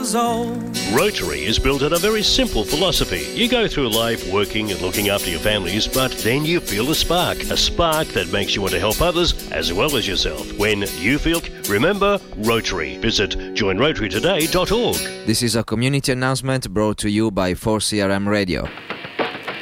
years old. Rotary is built on a very simple philosophy. You go through life working and looking after your families, but then you feel a spark that makes you want to help others as well as yourself. When you feel, remember Rotary. Visit joinrotarytoday.org. This is a community announcement brought to you by 4CRM Radio.